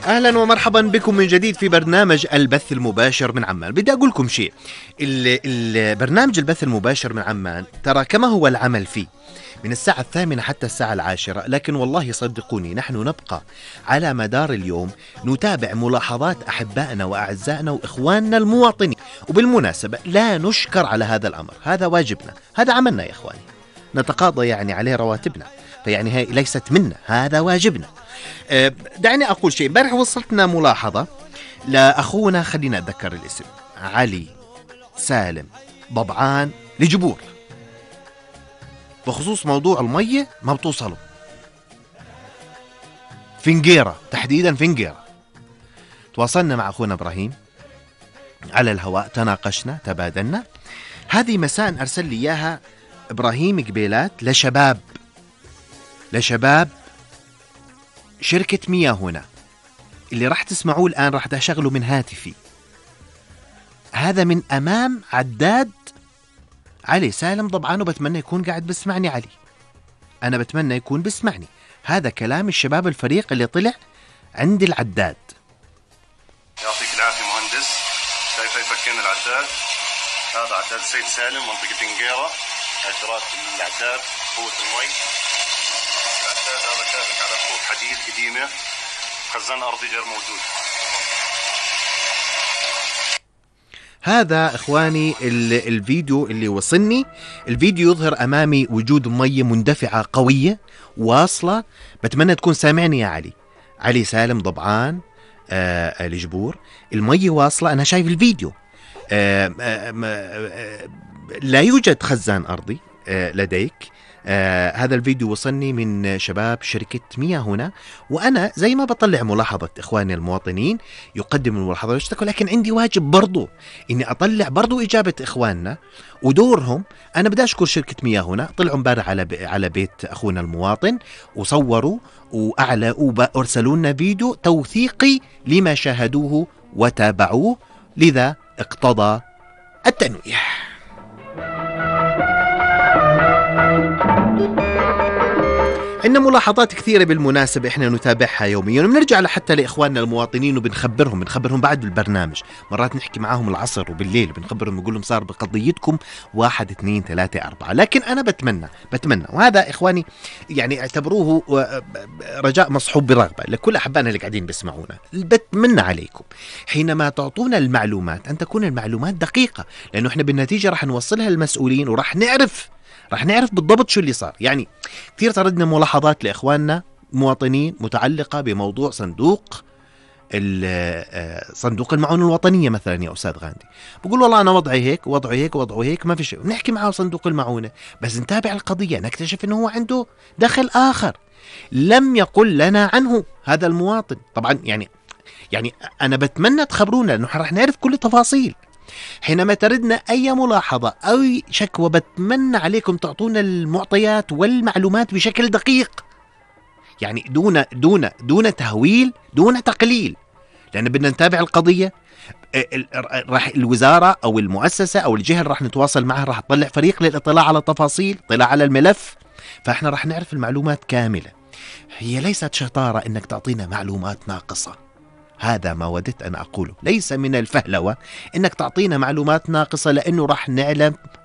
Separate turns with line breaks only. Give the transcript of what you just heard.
أهلا ومرحبا بكم من جديد في برنامج البث المباشر من عمان. بدي أقول لكم شيء، البرنامج البث المباشر من عمان ترى كما هو العمل فيه من الساعة 8 حتى الساعة 10، لكن والله صدقوني نحن نبقى على مدار اليوم نتابع ملاحظات أحبائنا وأعزائنا وإخواننا المواطنين. وبالمناسبة لا نشكر على هذا الأمر، هذا واجبنا، هذا عملنا يا إخواني، نتقاضى يعني عليه رواتبنا، فيعني هي ليست منا، هذا واجبنا. دعني أقول شيء. امبارح وصلتنا ملاحظة لأخونا، خلينا أتذكر الاسم، علي سالم ضبعان لجبور، بخصوص موضوع المية ما بتوصله فنجيرة، تحديدا فنجيرة. تواصلنا مع أخونا إبراهيم على الهواء، تناقشنا، تبادلنا. هذه مساء أرسل لي إياها إبراهيم قبيلات لشباب شركة مياه هنا، اللي راح تسمعوه الآن، راح تشغله من هاتفي. هذا من أمام عداد علي سالم ضبعان، وبتمنى يكون قاعد بسمعني. علي، أنا بتمنى يكون بسمعني. هذا كلام الشباب الفريق اللي طلع عند العداد.
يعطيك العافية مهندس. شايف فكينا العداد، هذا عداد السيد سالم منطقة نقيرة، عشرات العداد، قوة المي. العداد هذا شابك على خطوط حديد قديمة، خزان أرضي غير موجود.
هذا إخواني الفيديو اللي وصلني. الفيديو يظهر أمامي وجود مية مندفعة قوية واصلة. بتمنى تكون سامعني يا علي سالم ضبعان لجبور. المية واصلة، أنا شايف الفيديو. لا يوجد خزان أرضي لديك. هذا الفيديو وصلني من شباب شركة مياه هنا، وأنا زي ما بطلع ملاحظة إخواني المواطنين يقدم الملاحظة ويشتكوا، لكن عندي واجب برضو إني أطلع برضو إجابة إخواننا ودورهم. أنا بدي أشكر شركة مياه هنا، طلعوا امبارح على بيت أخونا المواطن وصوروا وأرسلوا لنا فيديو توثيقي لما شاهدوه وتابعوه، لذا اقتضى التنويه. عندنا ملاحظات كثيرة بالمناسبة احنا نتابعها يوميا، وبنرجع حتى لإخواننا المواطنين وبنخبرهم بعد البرنامج. مرات نحكي معاهم العصر وبالليل بنخبرهم، نقول لهم صار بقضيتكم 1 2 3 4. لكن أنا بتمنى وهذا إخواني يعني اعتبروه رجاء مصحوب برغبة لكل أحبائنا اللي قاعدين بيسمعونا. بتمنى عليكم حينما تعطونا المعلومات أن تكون المعلومات دقيقة، لأنه احنا بالنتيجة راح نوصلها للمسؤولين وراح نعرف بالضبط شو اللي صار. يعني كثير طردنا ملاحظات لإخواننا مواطنين متعلقة بموضوع صندوق المعونة الوطنية مثلا. يا أستاذ غاندي بقول والله أنا وضعي هيك ما في شيء، نحكي معه صندوق المعونة، بس نتابع القضية نكتشف أنه هو عنده دخل آخر لم يقل لنا عنه هذا المواطن. طبعا يعني أنا بتمنى تخبرونا، لأنه رح نعرف كل التفاصيل. حينما تردنا أي ملاحظة أو شكوى بتمنى عليكم تعطونا المعطيات والمعلومات بشكل دقيق، يعني دون تهويل، دون تقليل، لأن بدنا نتابع القضية. راح الوزارة أو المؤسسة أو الجهة اللي راح نتواصل معها راح تطلع فريق للاطلاع على التفاصيل، اطلاع على الملف، فإحنا راح نعرف المعلومات كاملة. هي ليست شطارة إنك تعطينا معلومات ناقصة، هذا ما وددت أن أقوله. ليس من الفهلوة إنك تعطينا معلومات ناقصة، لأنه راح نعلم